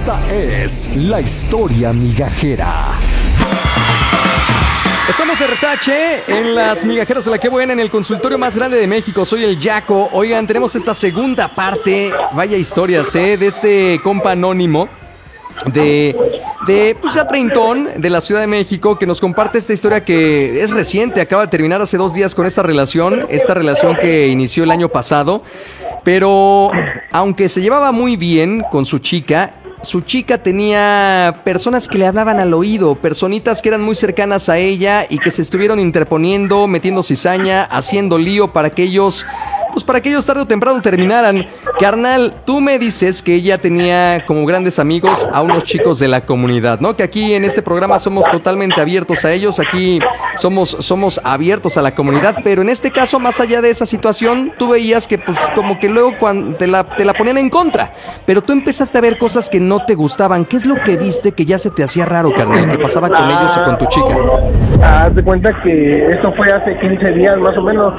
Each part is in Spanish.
Esta es la historia migajera. Estamos de retache en las migajeras de la que buena en el consultorio más grande de México. Soy el Yaco. Oigan, tenemos esta segunda parte, vaya historias, de este compa anónimo de pues ya treintón de la Ciudad de México, que nos comparte esta historia que es reciente, acaba de terminar hace 2 días con esta relación que inició el año pasado, pero aunque se llevaba muy bien con su chica tenía personas que le hablaban al oído, personitas que eran muy cercanas a ella y que se estuvieron interponiendo, metiendo cizaña, haciendo lío para que ellos tarde o temprano terminaran. Carnal, tú me dices que ella tenía como grandes amigos a unos chicos de la comunidad, ¿no? Que aquí en este programa somos totalmente abiertos a ellos, aquí somos abiertos a la comunidad, pero en este caso, más allá de esa situación, tú veías que pues como que luego cuando te la ponían en contra, pero tú empezaste a ver cosas que no te gustaban. ¿Qué es lo que viste que ya se te hacía raro, carnal, que pasaba con ellos y con tu chica? Haz de cuenta que esto fue hace 15 días más o menos.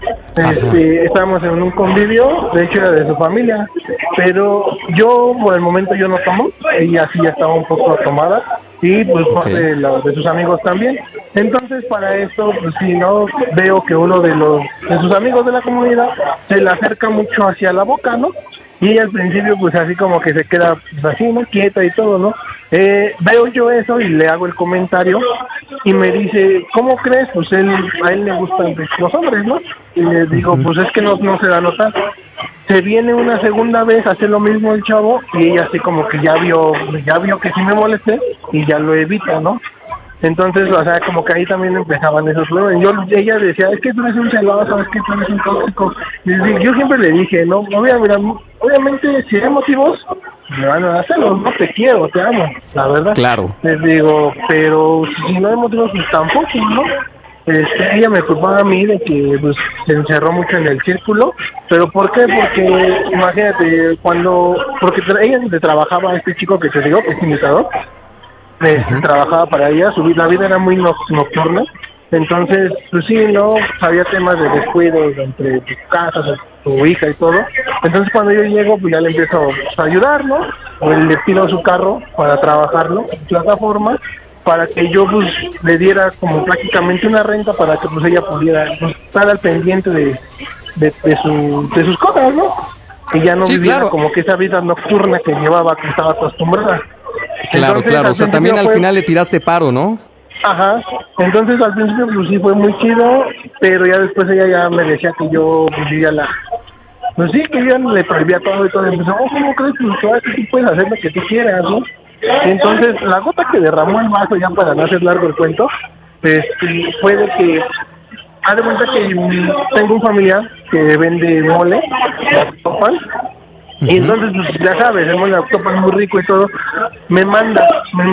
Estábamos en un convivio, de hecho era de su familia, pero yo por el momento yo no tomo, ella sí ya estaba un poco tomada y pues de sus amigos también. Entonces para esto, pues si no, veo que uno de sus amigos de la comunidad se le acerca mucho hacia la boca, ¿no? Y al principio pues así como que se queda pues, así, ¿no? Quieta y todo, ¿no? Veo yo eso y le hago el comentario y me dice, ¿cómo crees? Pues a él le gustan los hombres, ¿no? Y le digo, pues es que no se da a notar. Se viene una segunda vez a hacer lo mismo el chavo y ella así como que ya vio que sí me molesté y ya lo evita, ¿no? Entonces, o sea, como que ahí también empezaban esos problemas. Ella decía, es que tú eres un celoso, es que tú eres un tóxico. Y yo siempre le dije, no, mira, obviamente si hay motivos, me van a hacerlo, no te quiero, te amo, la verdad. Claro. Les digo, pero si no hay motivos, pues tampoco, ¿no? Ella me culpaba a mí de que pues se encerró mucho en el círculo, pero ¿por qué? Porque imagínate, porque ella le trabajaba a este chico que te digo, que es imitador, trabajaba para ella, la vida era muy nocturna, entonces pues sí, no, había temas de descuido entre tus casas, tu hija y todo. Entonces cuando yo llego pues ya le empiezo a ayudar, ¿no? Le pido su carro para trabajarlo en plataforma, para que yo pues le diera como prácticamente una renta para que pues ella pudiera pues, estar al pendiente de sus cosas, ¿no? Que ya no viviera como que esa vida nocturna que llevaba, que estaba acostumbrada. Entonces, claro, o sea, también al final le tiraste paro, ¿no? Ajá, entonces al principio pues sí fue muy chido, pero ya después ella ya me decía que yo que yo le prohibía todo y todo, y empezó, ¿cómo crees que tú puedes hacer lo que tú quieras, no? Y entonces la gota que derramó el vaso, ya para no hacer largo el cuento, fue de que, haz de cuenta que tengo un familiar que vende mole, Actopan, y entonces, pues, ya sabes, el mole Actopan es muy rico y todo, me manda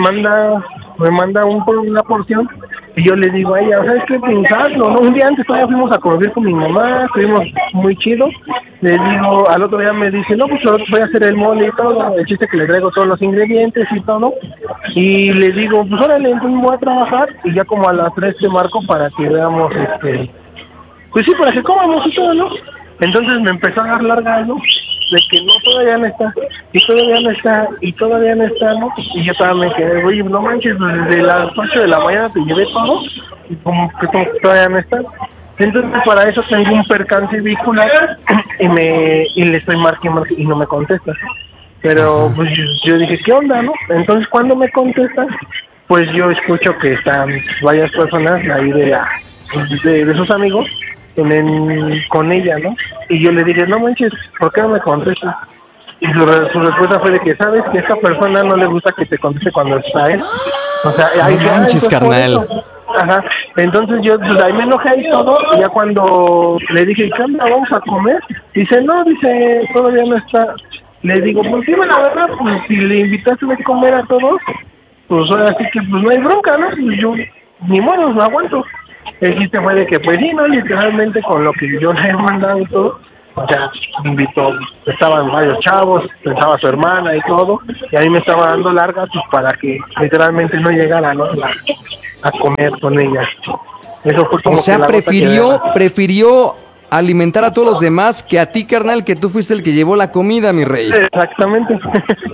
una porción, y yo le digo a ella, ¿sabes qué? Pensarlo, ¿no? Un día antes todavía fuimos a convivir con mi mamá, estuvimos muy chido. Le digo, al otro día me dice, no, pues voy a hacer el mole y todo, el chiste que le traigo todos los ingredientes y todo. Y le digo, pues órale, entonces voy a trabajar, y ya como a las 3 te marco para que veamos, pues sí, para que comamos y todo, ¿no? Entonces me empezó a dar largas, ¿no? De que no, todavía no está, y todavía no está, y todavía no está, ¿no? Y yo también me quedé, oye, no manches, desde las 8 de la mañana te llevé todo, y como que todavía no está. Entonces para eso tengo un percance vehicular, y le estoy marcando y no me contesta. Pero pues yo dije, ¿qué onda, no? Entonces cuando me contesta, pues yo escucho que están varias personas ahí de sus amigos, con ella, ¿no? Y yo le dije, no manches, ¿por qué no me contestas? Y su respuesta fue de que, ¿sabes? Que a esta persona no le gusta que te conteste cuando está él. O sea, ahí no manches, carnal. Ajá. Entonces yo pues, ahí me enojé y todo, y ya cuando le dije, ¿qué onda? ¿Vamos a comer? Dice, no, todavía no está. Le digo, pues sí, la verdad, pues si le invitaste a comer a todos, pues ahora sí que pues no hay bronca, ¿no? Pues yo, ni modo, no aguanto. El chiste fue de que, pues sí, ¿no? Literalmente con lo que yo le he mandado y todo, o sea, me invitó, estaban varios chavos, estaba su hermana y todo, y ahí me estaba dando largas pues, para que literalmente no llegara, ¿no? A comer con ella. Eso fue como, o sea, prefirió alimentar a todos los demás que a ti, carnal, que tú fuiste el que llevó la comida, mi rey. Exactamente.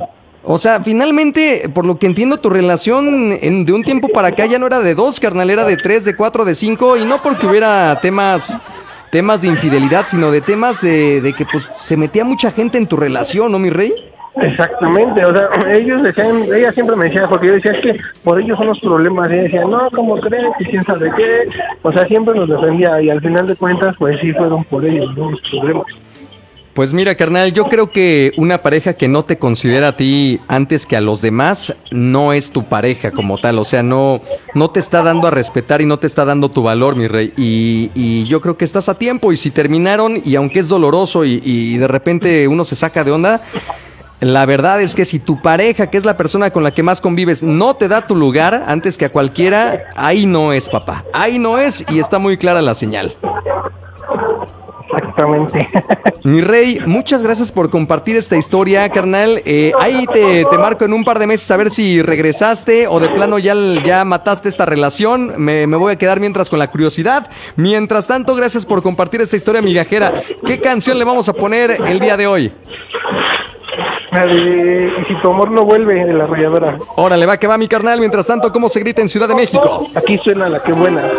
O sea, finalmente, por lo que entiendo, tu relación de un tiempo para acá ya no era de 2, carnal, era de 3, de 4, de 5, y no porque hubiera temas de infidelidad, sino de temas de que pues se metía mucha gente en tu relación, ¿no, mi rey? Exactamente, o sea, ellos decían, ella siempre me decía, porque yo decía, es que por ellos son los problemas, y ella decía, no, ¿cómo crees? ¿Y quién sabe qué? O sea, siempre nos defendía, y al final de cuentas, pues sí fueron por ellos, ¿no? Los problemas. Pues mira, carnal, yo creo que una pareja que no te considera a ti antes que a los demás no es tu pareja como tal. O sea, no te está dando a respetar y no te está dando tu valor, mi rey. Y yo creo que estás a tiempo. Y si terminaron, y aunque es doloroso y de repente uno se saca de onda, la verdad es que si tu pareja, que es la persona con la que más convives, no te da tu lugar antes que a cualquiera, ahí no es, papá. Ahí no es, y está muy clara la señal. Exactamente. Mi rey, muchas gracias por compartir esta historia, carnal. Ahí te marco en un par de meses a ver si regresaste o de plano ya mataste esta relación. Me voy a quedar mientras con la curiosidad. Mientras tanto, gracias por compartir esta historia migajera. ¿Qué canción le vamos a poner el día de hoy? Y si tu amor no vuelve, de La Arrolladora. Órale, va que va, mi carnal. Mientras tanto, ¿cómo se grita en Ciudad de México? Aquí suena La Que Buena.